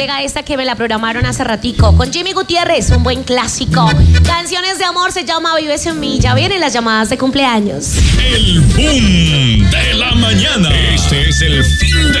llega esta que me la programaron hace ratico. Con Jimmy Gutiérrez, un buen clásico. Canciones de amor, se llama Vives en mí. Ya vienen las llamadas de cumpleaños. El boom de la mañana. Este es el fin